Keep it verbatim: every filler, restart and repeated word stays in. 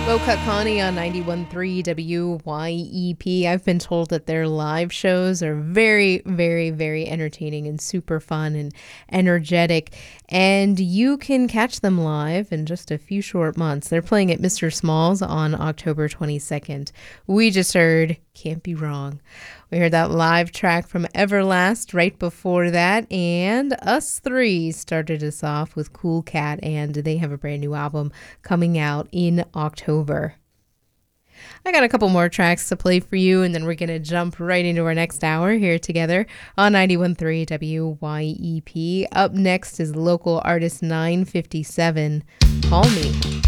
Low Cut Connie on ninety-one point three W Y E P. I've been told that their live shows are very, very, very entertaining and super fun and energetic. And you can catch them live in just a few short months. They're playing at Mister Smalls on October twenty-second. We just heard Can't Be Wrong. We heard that live track from Everlast right before that, and Us Three started us off with Cool Cat, and they have a brand new album coming out in October. I got a couple more tracks to play for you, and then we're going to jump right into our next hour here together on ninety-one point three W Y E P. Up next is local artist nine fifty-seven, Call Me.